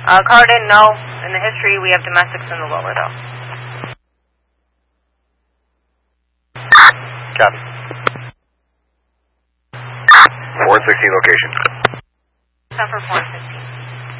Carden, no. In the history, we have domestics in the lower, though. Copy. 416 location. 10 for 416.